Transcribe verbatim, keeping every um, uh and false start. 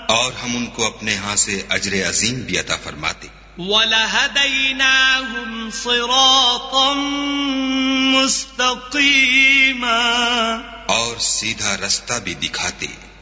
और हम उनको अपने यहाँ से अजर अजीम भी अता फरमाते। वलहदैनाहुम सिरातम मुस्तकीमा, और सीधा रास्ता भी दिखाते।